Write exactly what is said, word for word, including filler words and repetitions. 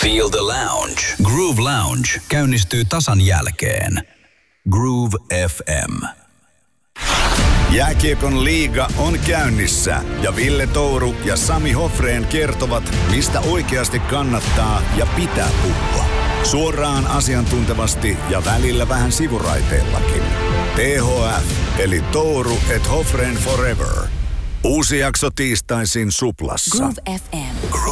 Feel the lounge. Groove Lounge käynnistyy tasan jälkeen. Groove F M. Jääkiekon liiga on käynnissä ja Ville Touru ja Sami Hofrén kertovat, mistä oikeasti kannattaa ja pitää puhua. Suoraan, asiantuntevasti ja välillä vähän sivuraiteellakin. T H F eli Touru et Hofrén forever. Uusi jakso tiistaisin Suplassa. Groove F M.